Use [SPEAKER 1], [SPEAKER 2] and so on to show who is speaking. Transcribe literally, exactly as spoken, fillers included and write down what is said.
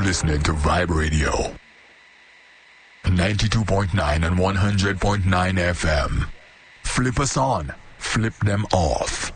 [SPEAKER 1] listening to Vibe Radio. ninety-two point nine and one hundred point nine F M. Flip us on, flip them off.